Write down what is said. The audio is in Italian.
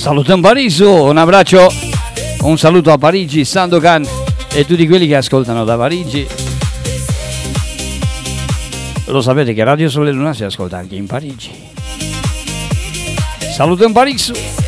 Saluto in Parigi, un abbraccio, un saluto a Parigi, Sandokan e tutti quelli che ascoltano da Parigi. Lo sapete che Radio Sole Luna si ascolta anche in Parigi. Saluto in Parigi.